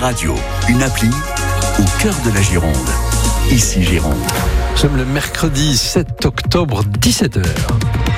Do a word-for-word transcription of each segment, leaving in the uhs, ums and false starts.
radio, une appli au cœur de la Gironde. Ici Gironde. Nous sommes le mercredi sept octobre, dix-sept heures.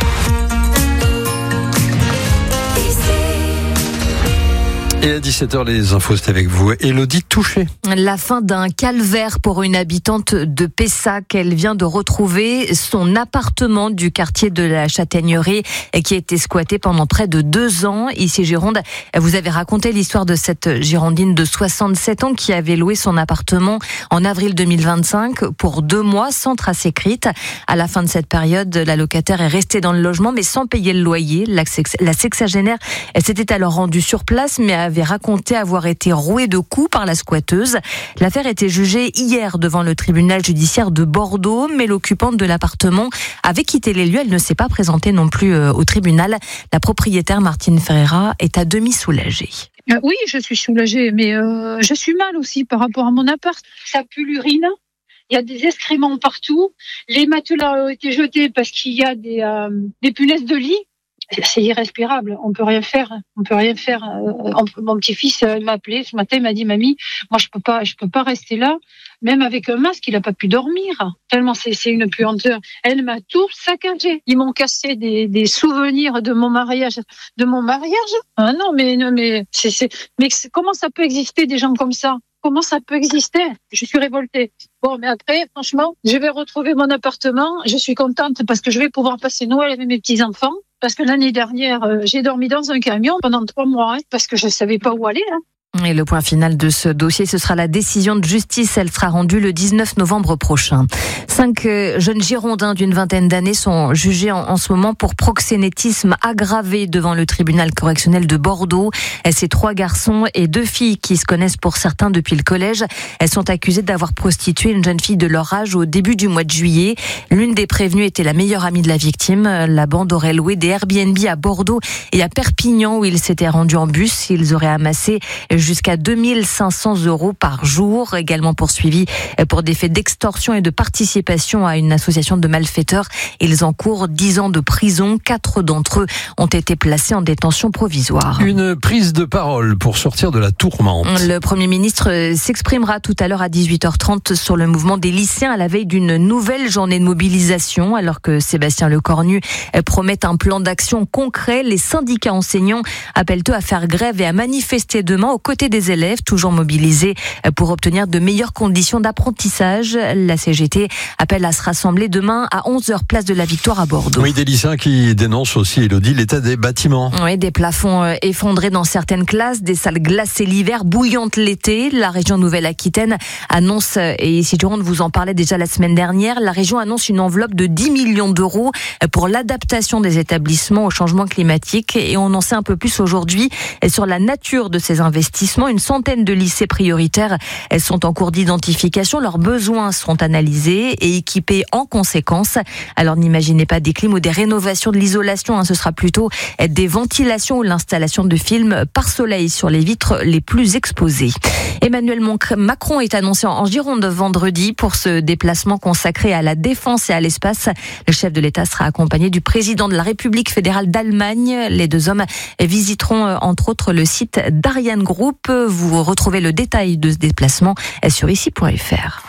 Et à dix-sept heures, les infos, c'est avec vous. Élodie Touché. La fin d'un calvaire pour une habitante de Pessac. Elle vient de retrouver son appartement du quartier de la Châtaigneraie qui a été squatté pendant près de deux ans. Ici Gironde, vous avez raconté l'histoire de cette Girondine de soixante-sept ans qui avait loué son appartement en avril deux mille vingt-cinq pour deux mois sans trace écrite. À la fin de cette période, la locataire est restée dans le logement mais sans payer le loyer. La sexagénaire s'était alors rendue sur place mais avait raconté avoir été rouée de coups par la squatteuse. L'affaire était jugée hier devant le tribunal judiciaire de Bordeaux, mais l'occupante de l'appartement avait quitté les lieux. Elle ne s'est pas présentée non plus au tribunal. La propriétaire Martine Ferreira est à demi soulagée. Euh, oui, je suis soulagée, mais euh, je suis mal aussi par rapport à mon appart. Ça pue l'urine. Il y a des excréments partout. Les matelas ont été jetés parce qu'il y a des, euh, des punaises de lit. C'est irrespirable. On peut rien faire. On peut rien faire. Mon petit-fils m'a appelé ce matin. Il m'a dit, mamie, moi je peux pas, je peux pas rester là. Même avec un masque, il a pas pu dormir. Tellement c'est, c'est une puanteur. Elle m'a tout saccagé. Ils m'ont cassé des, des souvenirs de mon mariage, de mon mariage. Ah non, mais non, mais c'est, c'est, mais comment ça peut exister des gens comme ça? Comment ça peut exister? Je suis révoltée. Bon, mais après, franchement, je vais retrouver mon appartement. Je suis contente parce que je vais pouvoir passer Noël avec mes petits-enfants. Parce que l'année dernière, euh, j'ai dormi dans un camion pendant trois mois, hein, parce que je savais pas où aller. Hein. Et le point final de ce dossier, ce sera la décision de justice. Elle sera rendue le dix-neuf novembre prochain. Cinq jeunes Girondins d'une vingtaine d'années sont jugés en, en ce moment pour proxénétisme aggravé devant le tribunal correctionnel de Bordeaux. Ces trois garçons et deux filles qui se connaissent pour certains depuis le collège, elles sont accusées d'avoir prostitué une jeune fille de leur âge au début du mois de juillet. L'une des prévenues était la meilleure amie de la victime. La bande aurait loué des Airbnb à Bordeaux et à Perpignan où ils s'étaient rendus en bus. Ils auraient amassé jusqu'à deux mille cinq cents euros par jour, également poursuivis pour des faits d'extorsion et de participation à une association de malfaiteurs. Ils encourent dix ans de prison. Quatre d'entre eux ont été placés en détention provisoire. Une prise de parole pour sortir de la tourmente. Le Premier ministre s'exprimera tout à l'heure à dix-huit heures trente sur le mouvement des lycéens à la veille d'une nouvelle journée de mobilisation. Alors que Sébastien Lecornu promet un plan d'action concret, les syndicats enseignants appellent eux à faire grève et à manifester demain au côté des élèves, toujours mobilisés pour obtenir de meilleures conditions d'apprentissage. La C G T appelle à se rassembler demain à onze heures place de la Victoire à Bordeaux. Oui, des lycéens qui dénoncent aussi, Élodie, l'état des bâtiments. Oui, des plafonds effondrés dans certaines classes, des salles glacées l'hiver, bouillantes l'été. La région Nouvelle-Aquitaine annonce, et ici Gironde vous en parlait déjà la semaine dernière, la région annonce une enveloppe de dix millions d'euros pour l'adaptation des établissements au changement climatique. Et on en sait un peu plus aujourd'hui sur la nature de ces investissements. Une centaine de lycées prioritaires sont en cours d'identification. Leurs besoins seront analysés et équipés en conséquence. Alors n'imaginez pas des clims ou des rénovations de l'isolation. Hein, ce sera plutôt des ventilations ou l'installation de films par soleil sur les vitres les plus exposées. Emmanuel Macron est annoncé en Gironde vendredi pour ce déplacement consacré à la défense et à l'espace. Le chef de l'État sera accompagné du président de la République fédérale d'Allemagne. Les deux hommes visiteront entre autres le site d'Ariane Group. Vous retrouvez le détail de ce déplacement sur ici point f r.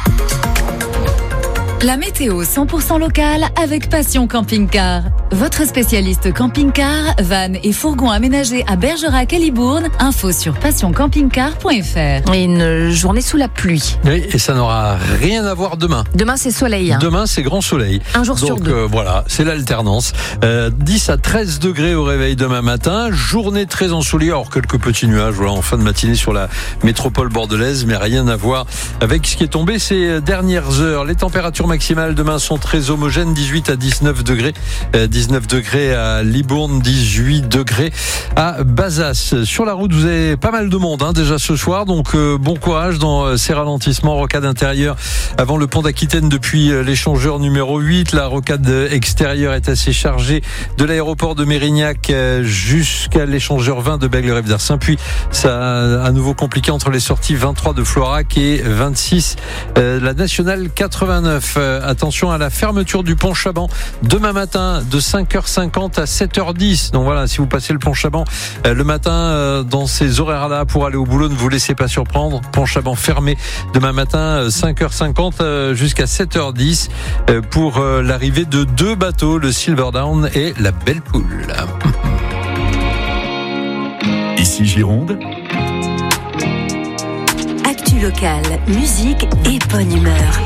La météo cent pour cent locale avec Passion Camping-Car. Votre spécialiste camping-car, van et fourgon aménagés à Bergerac et Libourne. Info sur passion camping car point f r. Et une journée sous la pluie. Oui, et ça n'aura rien à voir demain. Demain, c'est soleil. Hein. Demain, c'est grand soleil. Un jour Donc, sur deux. Euh, voilà, c'est l'alternance. Euh, dix à treize degrés au réveil demain matin. Journée très ensoleillée. Alors, quelques petits nuages voilà, en fin de matinée sur la métropole bordelaise, mais rien à voir avec ce qui est tombé ces dernières heures. Les températures maximales demain sont très homogènes. dix-huit à dix-neuf degrés. Euh, dix-neuf degrés à Libourne, dix-huit degrés à Bazas. Sur la route, vous avez pas mal de monde hein, déjà ce soir. Donc, euh, bon courage dans euh, ces ralentissements. Rocade intérieure avant le pont d'Aquitaine depuis euh, l'échangeur numéro huit. La rocade extérieure est assez chargée de l'aéroport de Mérignac euh, jusqu'à l'échangeur vingt de Bègle-Rêve-d'Arsin. Puis, ça a à nouveau compliqué entre les sorties vingt-trois de Florac et vingt-six euh, la nationale quatre-vingt-neuf. neuf. Euh, attention à la fermeture du pont Chaban demain matin de cinq heures cinquante à sept heures dix. Donc voilà, si vous passez le pont Chaban euh, le matin euh, dans ces horaires-là pour aller au boulot, ne vous laissez pas surprendre. Pont Chaban fermé demain matin euh, cinq heures cinquante euh, jusqu'à sept heures dix euh, pour euh, l'arrivée de deux bateaux, le Silverdown et la Belle Poule. Ici Gironde. Actu local, musique et bonne humeur.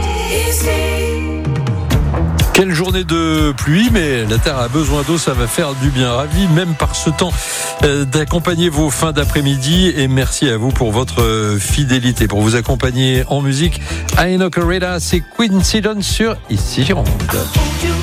Quelle journée de pluie, mais la terre a besoin d'eau, ça va faire du bien. Ravi même par ce temps euh, d'accompagner vos fins d'après-midi, et merci à vous pour votre fidélité. Pour vous accompagner en musique, Aino Correda, c'est Coincidence sur Ici Gironde.